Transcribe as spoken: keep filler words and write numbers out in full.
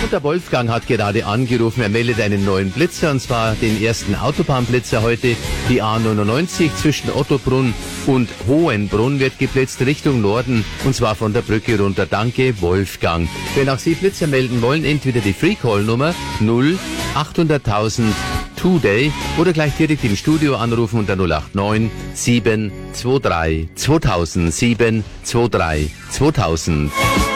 Der Wolfgang hat gerade angerufen, er meldet einen neuen Blitzer, und zwar den ersten Autobahnblitzer heute. Die A neunundneunzig zwischen Ottobrunn und Hohenbrunn wird geblitzt Richtung Norden, und zwar von der Brücke runter. Danke, Wolfgang. Wenn auch Sie Blitzer melden wollen, entweder die Free-Call-Nummer null achthunderttausend Today oder gleich direkt im Studio anrufen unter null acht neun sieben zwei drei zweitausend sieben zwei drei zweitausend.